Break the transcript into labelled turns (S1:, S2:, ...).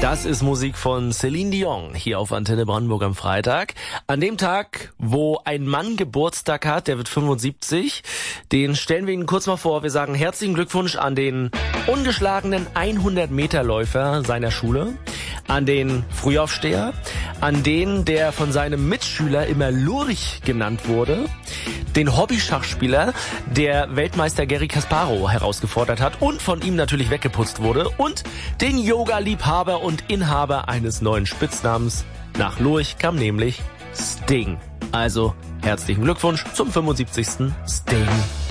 S1: Das ist Musik von Celine Dion hier auf Antenne Brandenburg am Freitag. An dem Tag, wo ein Mann Geburtstag hat, der wird 75, den stellen wir Ihnen kurz mal vor. Wir sagen herzlichen Glückwunsch an den ungeschlagenen 100-Meter-Läufer seiner Schule, an den Frühaufsteher, an den, der von seinem Mitschüler immer Lurch genannt wurde, den Hobby-Schachspieler, der Weltmeister Garry Kasparov herausgefordert hat und von ihm natürlich weggeputzt wurde, und den Yoga-Liebhaber und Inhaber eines neuen Spitznamens. Nach Lurch kam nämlich Sting. Also herzlichen Glückwunsch zum 75. Sting.